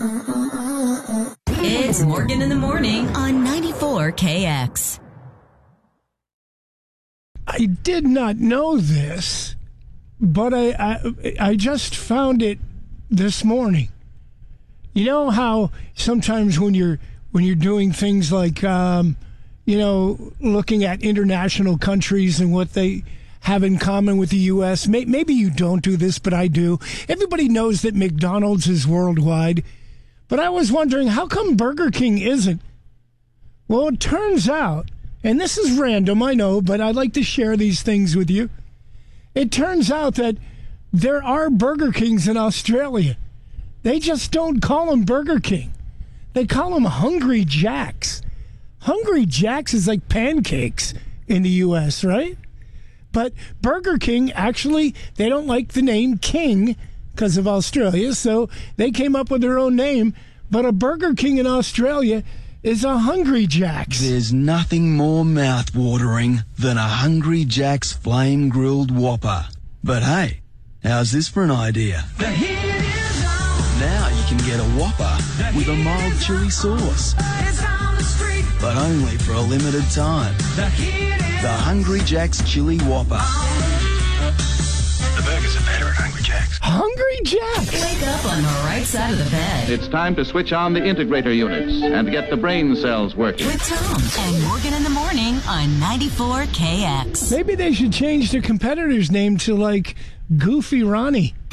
It's Morgan in the Morning on 94KX. I did not know this, but I just found it this morning. You know how sometimes when you're doing things like looking at international countries and what they have in common with the U.S. Maybe you don't do this, but I do. Everybody knows that McDonald's is worldwide, but I was wondering, how come Burger King isn't? Well, it turns out, and this is random, I know, but I'd like to share these things with you. It turns out that there are Burger Kings in Australia. They just don't call them Burger King. They call them Hungry Jacks. Hungry Jacks is like pancakes in the U.S., right? But Burger King, actually, they don't like the name King because of Australia, so they came up with their own name. But a Burger King in Australia is a Hungry Jack's. There's nothing more mouth-watering than a Hungry Jack's flame-grilled Whopper. But hey, how's this for an idea? The heat is on. Now you can get a Whopper with a mild chili sauce. It's on the street. But only for a limited time. The heat is The Hungry Jack's Chili Whopper. The burgers are better at Hungry Jack's. Hungry Jack's! Wake up on the right side of the bed It's time to switch on the integrator units and get the brain cells working. with Tom and Morgan in the Morning on 94KX. Maybe they should change the competitor's name to, like, Goofy Ronnie.